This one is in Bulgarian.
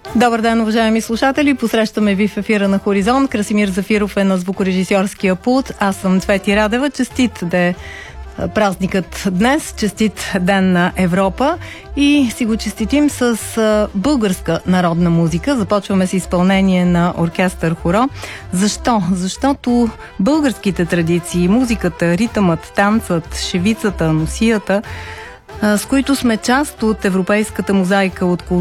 Добър ден, уважаеми слушатели! Посрещаме ви в ефира на Хоризонт. Красимир Зафиров е на звукорежисьорския пулт. Аз съм Цвети Радева. Честит да е празникът днес. Честит ден на Европа. И си го честитим с българска народна музика. Започваме с изпълнение на оркестър Хоро. Защо? Защото българските традиции, музиката, ритъмът, танцът, шевицата, носията, с които сме част от европейската мозайка от култура,